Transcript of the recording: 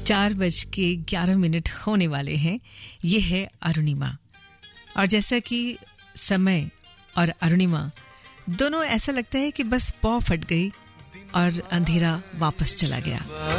4:11 होने वाले हैं। ये है अरुणिमा। और जैसा कि समय और अरुणिमा दोनों ऐसा लगता है कि बस पौ फट गई और अंधेरा वापस चला गया।